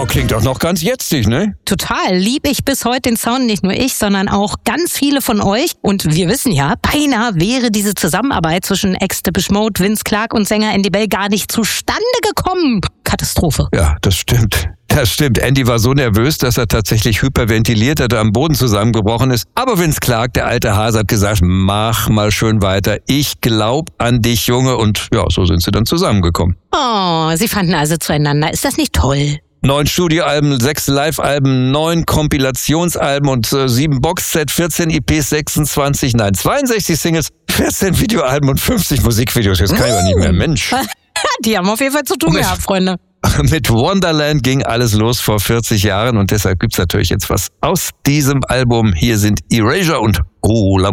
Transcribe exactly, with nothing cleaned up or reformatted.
Ja, klingt doch noch ganz jetzig, ne? Total. Lieb ich bis heute den Sound, nicht nur ich, sondern auch ganz viele von euch. Und wir wissen ja, beinahe wäre diese Zusammenarbeit zwischen Ex-Depeche Mode, Vince Clarke und Sänger Andy Bell gar nicht zustande gekommen. Katastrophe. Ja, das stimmt. Das stimmt. Andy war so nervös, dass er tatsächlich hyperventiliert hat, am Boden zusammengebrochen ist. Aber Vince Clarke, der alte Hase, hat gesagt, mach mal schön weiter. Ich glaub an dich, Junge. Und ja, so sind sie dann zusammengekommen. Oh, sie fanden also zueinander. Ist das nicht toll? Neun Studioalben, sechs Live-Alben, neun Kompilationsalben und äh, sieben Boxset, vierzehn E Ps, sechsundzwanzig, nein, zweiundsechzig Singles, vierzehn Videoalben und fünfzig Musikvideos. Jetzt kann ich aber nicht mehr, Mensch. Die haben auf jeden Fall zu tun gehabt, Freunde. Mit Wonderland ging alles los vor vierzig Jahren und deshalb gibt's natürlich jetzt was aus diesem Album. Hier sind Erasure und Oh, L'amour.